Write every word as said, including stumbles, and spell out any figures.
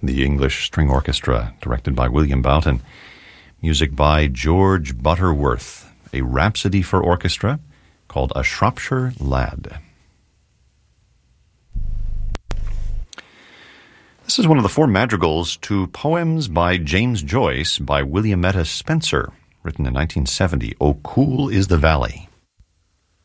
the English String Orchestra, directed by William Boughton. Music by George Butterworth, a rhapsody for orchestra called A Shropshire Lad. This is one of the four madrigals to poems by James Joyce by Williametta Spencer, written in nineteen seventy. "O Cool is the Valley."